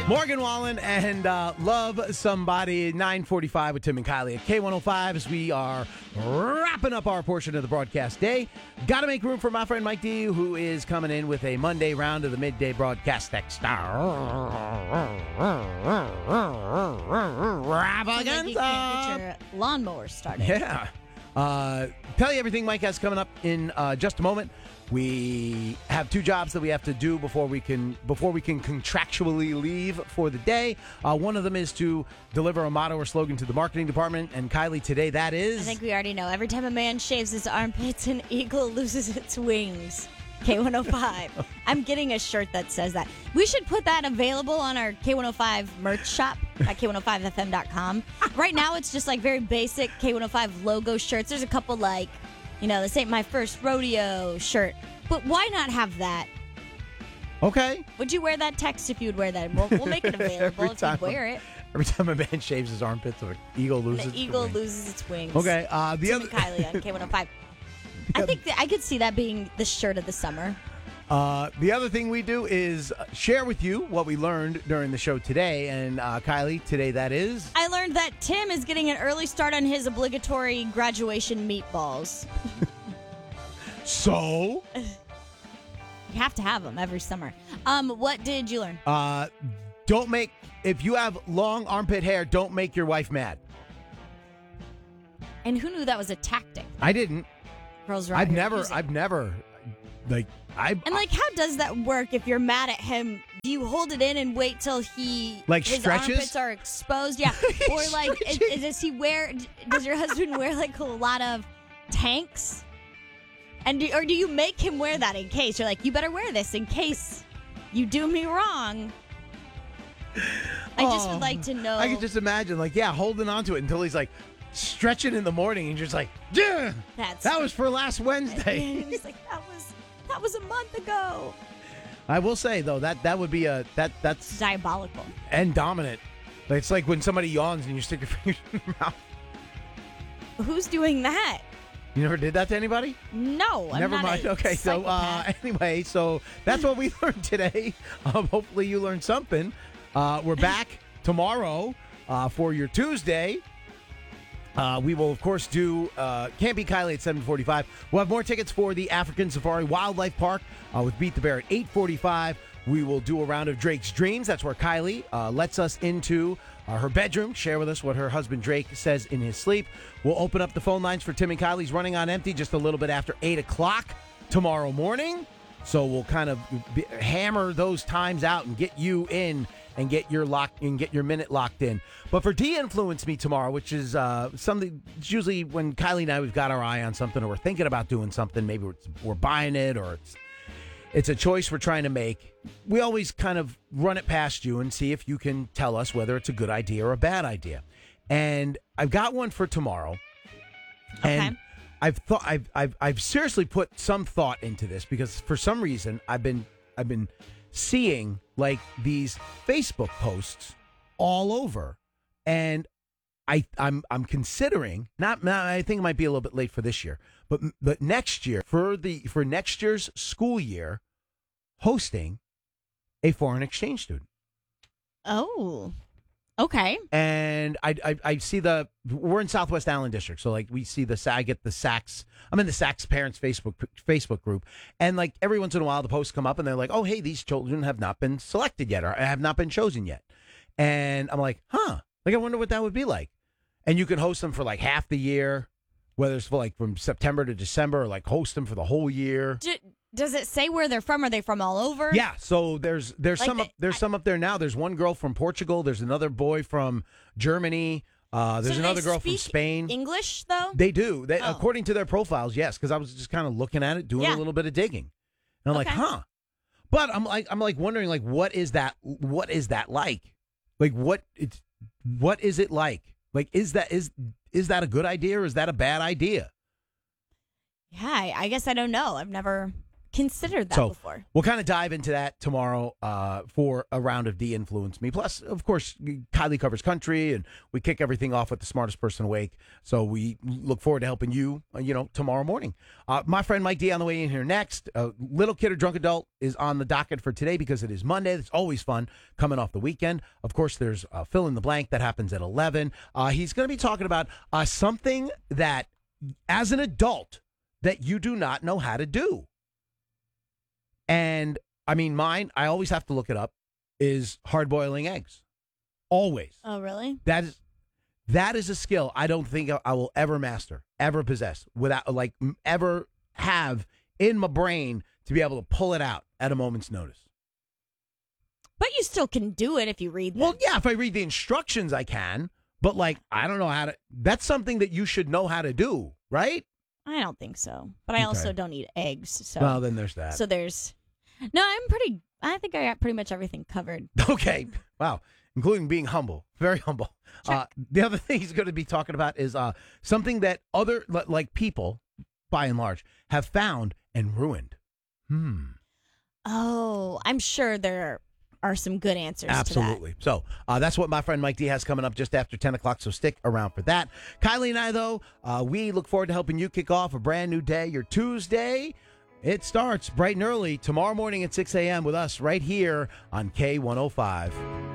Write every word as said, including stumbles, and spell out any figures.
Morgan Wallen and uh, Love Somebody, nine forty-five with Tim and Kylie at K one oh five as we are wrapping up our portion of the broadcast day. Got to make room for my friend Mike D, who is coming in with a Monday round of the midday broadcast extravaganza. You can't get your lawnmower started. Yeah. Uh, tell you everything Mike has coming up in uh, just a moment. We have two jobs that we have to do before we can before we can contractually leave for the day. Uh, one of them is to deliver a motto or slogan to the marketing department. And Kylie, today that is... I think we already know. Every time a man shaves his armpits, an eagle loses its wings. K one oh five. I'm getting a shirt that says that. We should put that available on our K one oh five merch shop at K one oh five F M dot com. Right now, it's just like very basic K one oh five logo shirts. There's a couple like, you know, this ain't my first rodeo shirt. But why not have that? Okay. Would you wear that? Text if you would wear that. We'll, we'll make it available if you wear it. Every time a man shaves his armpits, an eagle loses the its eagle wings. loses its wings. Okay. Uh, the Tim other and Kylie on K one oh five. I think that I could see that being the shirt of the summer. Uh, the other thing we do is share with you what we learned during the show today. And uh, Kylie, today that is... I learned that Tim is getting an early start on his obligatory graduation meatballs. So? You have to have them every summer. Um, what did you learn? Uh, don't make... If you have long armpit hair, don't make your wife mad. And who knew that was a tactic? I didn't. Girls are I've out here never... using- I've never... Like, I... And, like, how does that work if you're mad at him? Do you hold it in and wait till he... Like his stretches? armpits are exposed? Yeah. Or, like, is, is, does he wear... Does your husband wear, like, a lot of tanks? And do, or do you make him wear that in case? You're like, you better wear this in case you do me wrong. I just Oh, would like to know. I could just imagine, like, yeah, holding on to it until he's, like, stretching in the morning and you're just like, yeah, That's that was for last Wednesday. And he's like, that was that was a month ago. I will say, though, that that would be a, that that's, Diabolical. and dominant. It's like when somebody yawns and you stick your fingers in your mouth. Who's doing that? You never did that to anybody? No, I'm Never not mind. a Okay, so uh, psychopath. anyway, so that's what we learned today. Um, hopefully you learned something. Uh, we're back tomorrow uh, for your Tuesday. Uh, we will, of course, do uh, Can't Be Kylie at seven forty-five. We'll have more tickets for the African Safari Wildlife Park uh, with Beat the Bear at eight forty-five. We will do a round of Drake's Dreams. That's where Kylie uh, lets us into uh, her bedroom, share with us what her husband Drake says in his sleep. We'll open up the phone lines for Tim and Kylie's running on empty just a little bit after eight o'clock tomorrow morning. So we'll kind of be, hammer those times out and get you in and get your lock and get your minute locked in. But for De-Influence Me tomorrow, which is uh, something, it's usually when Kylie and I, we've got our eye on something or we're thinking about doing something, maybe we're, we're buying it or it's it's a choice we're trying to make. We always kind of run it past you and see if you can tell us whether it's a good idea or a bad idea. And I've got one for tomorrow. Okay. And I've thought I've I've I've seriously put some thought into this because for some reason I've been I've been seeing like these Facebook posts all over, and I I'm I'm considering not, not I think it might be a little bit late for this year, but but next year for the for next year's school year, hosting a foreign exchange student. Oh, okay. And I, I I see the we're in Southwest Allen District, so like we see the I get the Saks. I'm in the Saks parents Facebook Facebook group, and like every once in a while the posts come up and they're like, oh hey, these children have not been selected yet or have not been chosen yet, and I'm like, huh, like I wonder what that would be like. And you can host them for like half the year, whether it's for like from September to December, or like host them for the whole year. Do, does it say where they're from? Are they from all over? Yeah, so there's there's Like some the- up, there's some up there now. There's one girl from Portugal. There's another boy from Germany. Uh, there's So do another they girl from speak Spain. English, though? They do. They, Oh. according to their profiles, yes. Because I was just kind of looking at it, doing Yeah. a little bit of digging, and I'm Okay. like, huh. But I'm like, I'm like wondering, like, what is that? What is that like? Like, what it's what is it like? Like, is that is is that a good idea or is that a bad idea? Yeah, I, I guess I don't know. I've never considered that so before. we'll kind of dive into that tomorrow uh, for a round of De-Influence Me. Plus, of course, Kylie covers country, and we kick everything off with the smartest person awake. So we look forward to helping you, uh, you know, tomorrow morning. Uh, my friend Mike D on the way in here next. Uh, Little Kid or Drunk Adult is on the docket for today because it is Monday. It's always fun coming off the weekend. Of course, there's uh, Fill in the Blank that happens at eleven. Uh, he's going to be talking about uh, something that, as an adult, that you do not know how to do. And, I mean, mine, I always have to look it up, is hard-boiling eggs. Always. Oh, really? That is that is a skill I don't think I will ever master, ever possess, without, like, ever have in my brain to be able to pull it out at a moment's notice. But you still can do it if you read them. Well, yeah, if I read the instructions, I can. But, like, I don't know how to. That's something that you should know how to do, right? I don't think so. But I Okay. also don't eat eggs. So Well, then there's that. So there's. No, I'm pretty. I think I got pretty much everything covered. Okay. Wow. Including being humble. Very humble. Uh, the other thing he's going to be talking about is uh, something that other, li- like people, by and large, have found and ruined. Hmm. Oh, I'm sure there are some good answers Absolutely. to So uh, that's what my friend Mike D has coming up just after ten o'clock, so stick around for that. Kylie and I, though, uh, we look forward to helping you kick off a brand new day, your Tuesday. It starts bright and early tomorrow morning at six a.m. with us right here on K one oh five.